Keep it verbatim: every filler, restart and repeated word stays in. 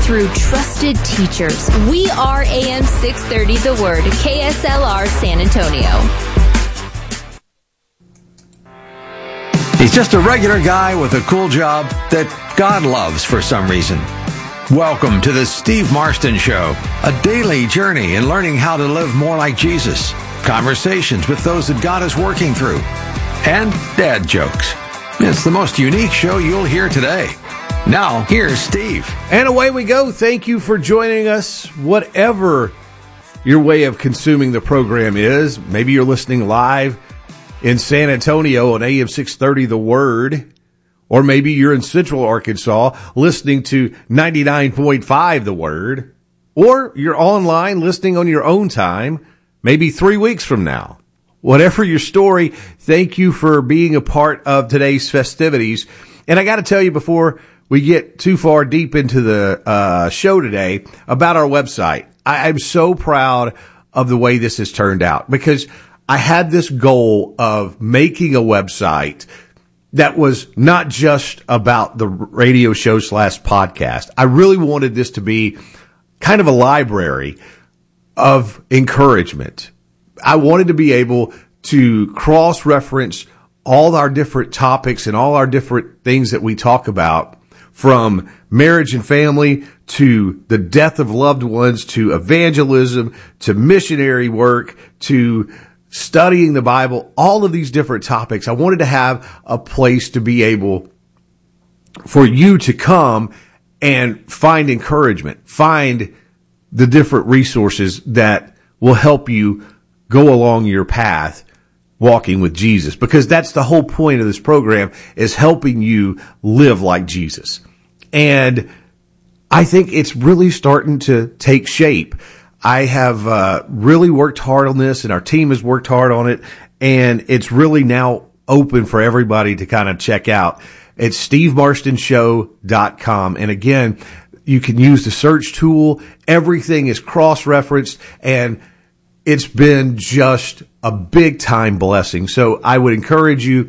through trusted teachers. We are A M six thirty The Word, K S L R San Antonio. He's just a regular guy with a cool job that God loves for some reason. Welcome to the Steve Marston Show, a daily journey in learning how to live more like Jesus, conversations with those that God is working through, and dad jokes. It's the most unique show you'll hear today. Now, here's Steve. And away we go. Thank you for joining us. Whatever your way of consuming the program is, maybe you're listening live in San Antonio on A M six thirty The Word, or maybe you're in Central Arkansas listening to ninety-nine point five The Word, or you're online listening on your own time, maybe three weeks from now. Whatever your story, thank you for being a part of today's festivities. And I got to tell you before we get too far deep into the uh, show today about our website. I, I'm so proud of the way this has turned out, because I had this goal of making a website that was not just about the radio show slash podcast. I really wanted this to be kind of a library of encouragement. I wanted to be able to cross-reference all our different topics and all our different things that we talk about, from marriage and family to the death of loved ones to evangelism to missionary work to studying the Bible, all of these different topics. I wanted to have a place to be able for you to come and find encouragement, find the different resources that will help you go along your path walking with Jesus, because that's the whole point of this program, is helping you live like Jesus. And I think it's really starting to take shape. I have uh, really worked hard on this, and our team has worked hard on it, and it's really now open for everybody to kind of check out. It's steve marston show dot com. And again, you can use the search tool. Everything is cross-referenced, and it's been just a big-time blessing. So I would encourage you